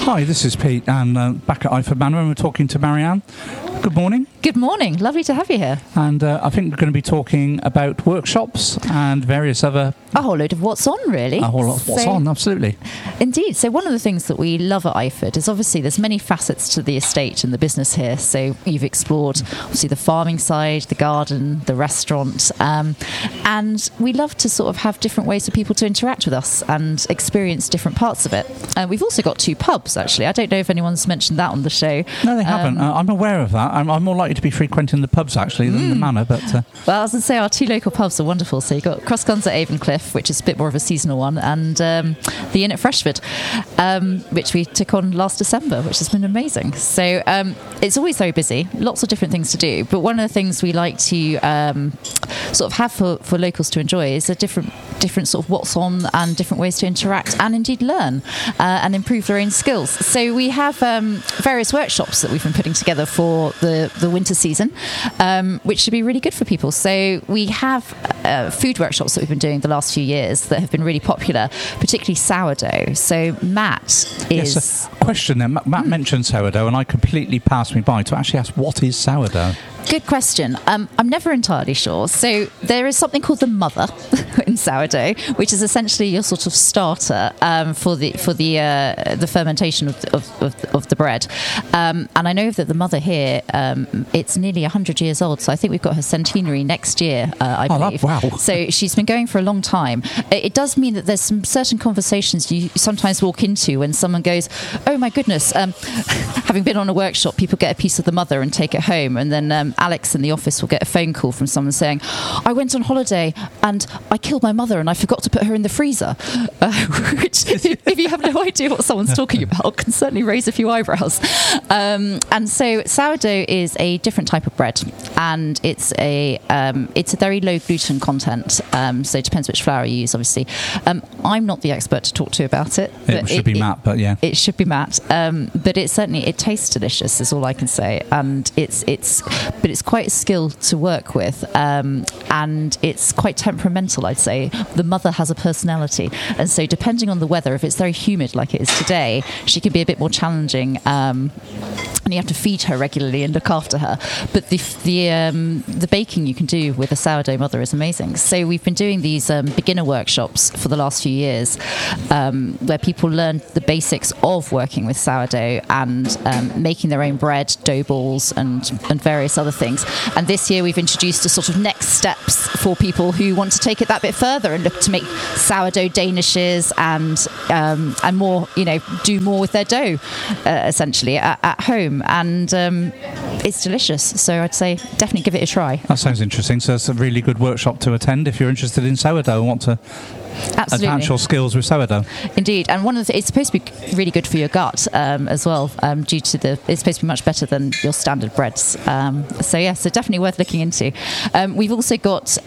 Hi, this is Pete, and back at Iford Manor, and we're talking to Marianne. Good morning. Good morning. Lovely to have you here. And I think we're going to be talking about workshops and various other... A whole load of what's on, really. A whole lot of what's on, absolutely. Indeed. So one of the things that we love at Iford is obviously there's many facets to the estate and the business here. So you've explored, obviously, the farming side, the garden, the restaurant. And we love to sort of have different ways for people to interact with us and experience different parts of it. We've also got 2 pubs, actually. I don't know if anyone's mentioned that on the show. No, they haven't. I'm aware of that. I'm more likely to be frequenting the pubs, actually, than the manor. But well, I was going to say, our 2 local pubs are wonderful. So you've got Cross Guns at Avon-Cliff, which is a bit more of a seasonal one, and the Inn at Freshford, which we took on last December, which has been amazing. So it's always very busy, lots of different things to do. But one of the things we like to sort of have for locals to enjoy is a different sort of what's on and different ways to interact and indeed learn and improve their own skills. So we have various workshops that we've been putting together for the winter season, which should be really good for people. So we have food workshops that we've been doing the last few years that have been really popular, particularly sourdough. So Matt is... Yes, a question then. Matt mentioned sourdough, and I completely passed me by to actually ask, what is sourdough? Good question. I'm never entirely sure. So there is something called the mother in sourdough, which is essentially your sort of starter for the fermentation of the bread. And I know that the mother here, it's nearly 100 years old, so I think we've got her centenary next year, I believe. Wow. So she's been going for a long time. It does mean that there's some certain conversations you sometimes walk into when someone goes, oh my goodness, having been on a workshop, people get a piece of the mother and take it home, and then Alex in the office will get a phone call from someone saying, I went on holiday and I killed my mother and I forgot to put her in the freezer, which, if you have no idea what someone's talking about, can certainly raise a few eyebrows. And so sourdough is a different type of bread, and it's a very low gluten content, so it depends which flour you use, obviously. I'm not the expert to talk to about it. It should be Matt, but yeah. It should be Matt. But it tastes delicious, is all I can say. And it's quite a skill to work with, and it's quite temperamental, I'd say. The mother has a personality, and so depending on the weather, if it's very humid like it is today, she can be a bit more challenging, and you have to feed her regularly and look after her. But the baking you can do with a sourdough mother is amazing. So we've been doing these beginner workshops for the last few years, where people learn the basics of working with sourdough and making their own bread, dough balls, and various other things. And this year we've introduced a sort of next steps for people who want to take it that bit further and look to make sourdough danishes and more, do more with their dough, essentially at home. And it's delicious. So I'd say definitely give it a try. That sounds interesting. So it's a really good workshop to attend if you're interested in sourdough and want to advance your skills with sourdough. Indeed. And it's supposed to be really good for your gut as well, due to it's supposed to be much better than your standard breads. So definitely worth looking into. We've also got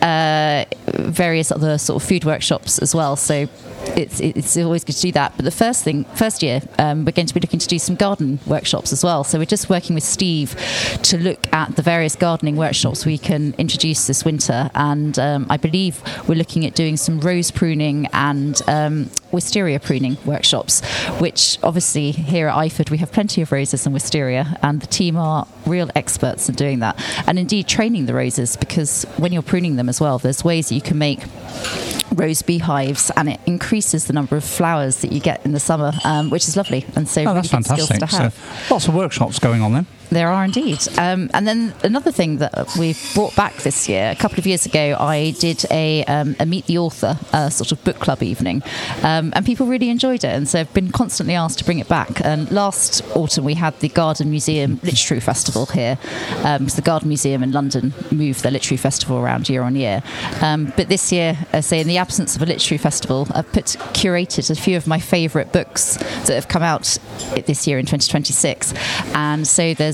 various other sort of food workshops as well. So it's always good to do that. But the first year, we're going to be looking to do some garden workshops as well. So we're just working with Steve to look at the various gardening workshops we can introduce this winter. And I believe we're looking at doing some rose pruning and wisteria pruning workshops, which obviously here at Iford we have plenty of roses and wisteria, and the team are real experts in doing that. And indeed training the roses, because when you're pruning them as well, there's ways that you can make rose beehives, and it increases the number of flowers that you get in the summer, which is lovely. And so really that's fantastic. To have. So lots of workshops going on then. There are indeed. And then another thing that we've brought back this year, a couple of years ago, I did a Meet the Author sort of book club evening, and people really enjoyed it, and so I've been constantly asked to bring it back. And last autumn we had the Garden Museum Literary Festival here, because the Garden Museum in London moved their literary festival around year on year. But this year, say in the absence of a literary festival, I've curated a few of my favourite books that have come out this year in 2026. And so there's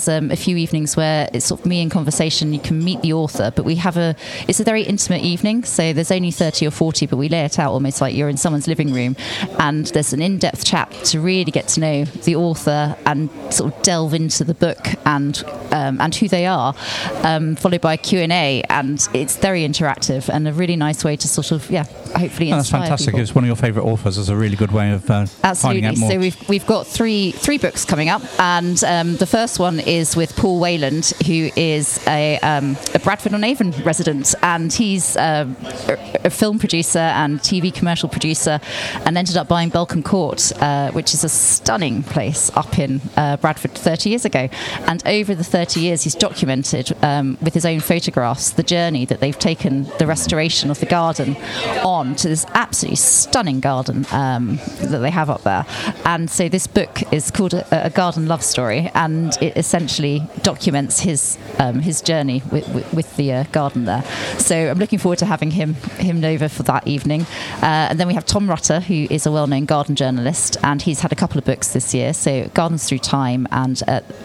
there's a few evenings where it's sort of me in conversation. You can meet the author, but it's a very intimate evening. So there's only 30 or 40, but we lay it out almost like you're in someone's living room, and there's an in-depth chat to really get to know the author and sort of delve into the book and who they are, followed by a Q&A, and it's very interactive and a really nice way to sort of hopefully inspire that's fantastic. people. It's one of your favourite authors. It's a really good way of finding out more. So we've got three books coming up, and the first one is with Paul Wayland, who is a Bradford-on-Avon resident, and he's a film producer and TV commercial producer, and ended up buying Belcombe Court, which is a stunning place up in Bradford 30 years ago. And over the 30 years, he's documented with his own photographs the journey that they've taken the restoration of the garden on to this absolutely stunning garden that they have up there. And so this book is called a Garden Love Story, and it essentially documents his journey with the garden there. So I'm looking forward to having him over for that evening. And then we have Tom Rutter, who is a well-known garden journalist, and he's had a couple of books this year, so Gardens Through Time and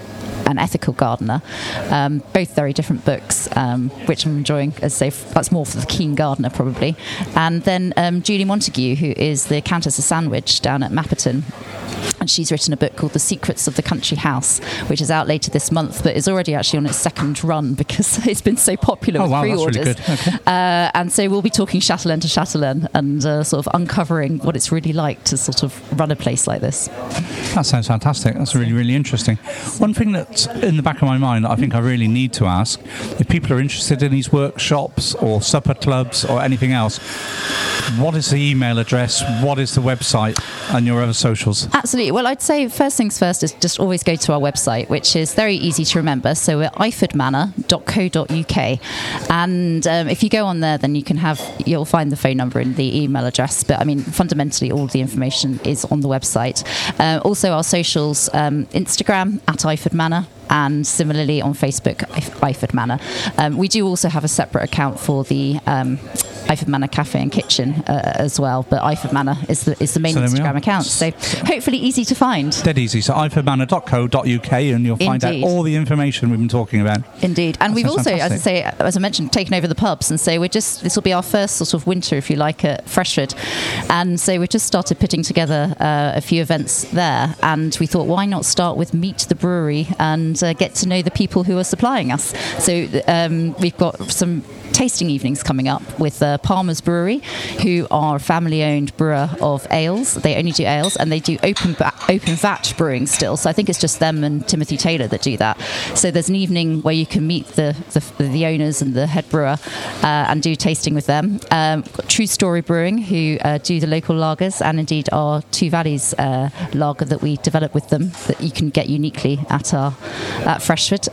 An Ethical Gardener, both very different books, which I'm enjoying. As I say, that's more for the keen gardener probably. And then Julie Montague, who is the Countess of Sandwich down at Mapperton, and she's written a book called The Secrets of the Country House, which is out later this month, but is already actually on its second run because it's been so popular with pre-orders. That's really good. Okay. And so we'll be talking Chatelaine to Chatelaine and sort of uncovering what it's really like to sort of run a place like this. That sounds fantastic. That's really, really interesting. One thing that's in the back of my mind that I think I really need to ask, if people are interested in these workshops or supper clubs or anything else, what is the email address? What is the website and your other socials? Absolutely. Well, I'd say first things first is just always go to our website, which is very easy to remember. So we're ifordmanor.co.uk. And if you go on there, then you'll find the phone number and the email address. But I mean, fundamentally, all the information is on the website. Also, our socials, Instagram at Iford Manor, and similarly on Facebook, Iford Manor. We do also have a separate account for the Iford Manor Cafe and Kitchen as well, but Iford Manor is the main Instagram account. So hopefully easy to find. Dead easy. So ifordmanor.co.uk, and you'll find out all the information we've been talking about. Indeed. And we've also, as I mentioned, taken over the pubs, and so this will be our first sort of winter, if you like, at Freshford. And so we've just started putting together a few events there, and we thought, why not start with Meet the Brewery and get to know the people who are supplying us. So we've got some tasting evenings coming up with Palmer's Brewery, who are a family-owned brewer of ales. They only do ales, and they do open vat brewing still. So I think it's just them and Timothy Taylor that do that. So there's an evening where you can meet the owners and the head brewer and do tasting with them. True Story Brewing, who do the local lagers, and indeed our Two Valleys lager that we developed with them that you can get uniquely at Freshford.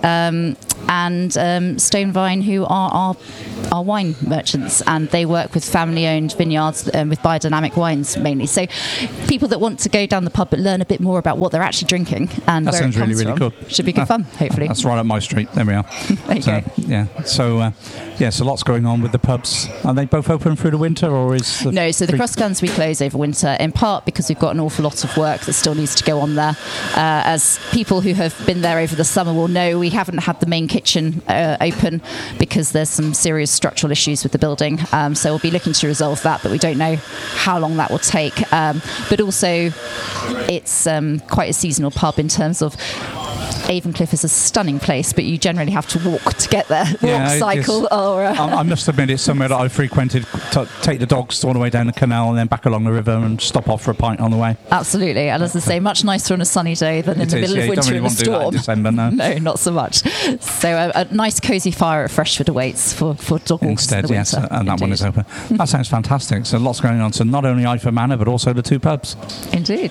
And Stone Vine, who are our wine merchants, and they work with family-owned vineyards with biodynamic wines mainly. So people that want to go down the pub but learn a bit more about what they're actually drinking and where it comes really from, cool. Should be good fun, hopefully. That's right up my street. There we are. There you go. Yeah. So lots going on with the pubs. Are they both open through the winter, or is no? So the Cross Guns we close over winter, in part because we've got an awful lot of work that still needs to go on there. As people who have been there over the summer will know, we haven't had the main kitchen open because there's some serious structural issues with the building. So we'll be looking to resolve that, but we don't know how long that will take. But also, it's quite a seasonal pub in terms of Avon is a stunning place, but you generally have to walk to get there. Cycle. I must admit, it's somewhere that I frequented to take the dogs all the way down the canal and then back along the river and stop off for a pint on the way. Absolutely. And as I say, much nicer on a sunny day than in the middle of winter in a storm. In December, no. No, not so much. So a nice cosy fire at Freshford awaits for dog walks instead, in the yes, winter. and that one is open. That sounds fantastic. So lots going on. So not only Iford Manor, but also the two pubs. Indeed.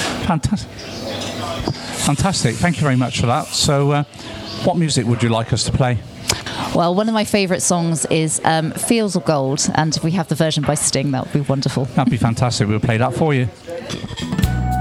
Fantastic. Thank you very much for that. So what music would you like us to play? Well, one of my favourite songs is Fields of Gold, and if we have the version by Sting, that would be wonderful. That'd be fantastic. We'll play that for you.